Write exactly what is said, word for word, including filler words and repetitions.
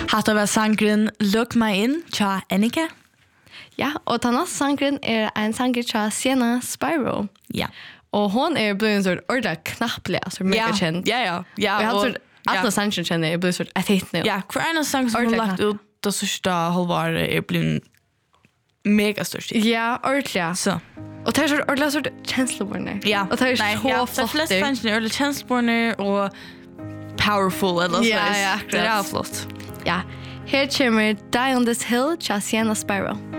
Hatta var sangren Look My In, tja Annika. Ja, og den neste sangren er en sanger tja Sienna Spyro. Ja. Og hon er blevet en sort ordentlig knapplig, altså mega kjent. Ja, ja. Ja, og jeg har og- sort, alle sangren kjenner er blevet sort et hit nu. Ja, hver en sang som hun Ordentlig har lagt knapp. ut det sørste halvåret er blevet mega størst. Ja, ordentlig. Så. Og det er sort ordentlig sort kjensleborne. Ja. Og det er Nei, så ja, flott. de fleste sangene er ordentlig kjensleborne og powerful, eller så. Ja, ja, Det er akkurat. flott. Ja, her kommer Die on This Hill tja Sienna Spyro.